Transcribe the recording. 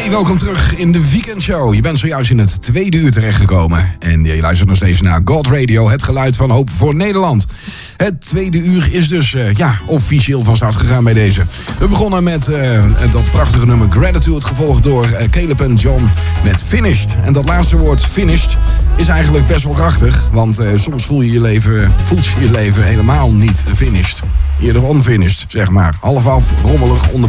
Hey, welkom terug in de weekendshow. Je bent zojuist in het tweede uur terechtgekomen. En je luistert nog steeds naar God Radio, het geluid van hoop voor Nederland. Het tweede uur is dus officieel van start gegaan bij deze. We begonnen met dat prachtige nummer Gratitude, gevolgd door Caleb en John met Finished. En dat laatste woord Finished is eigenlijk best wel krachtig. Want soms voelt je je leven helemaal niet finished. Eerder unfinished, zeg maar. Half af, rommelig, onder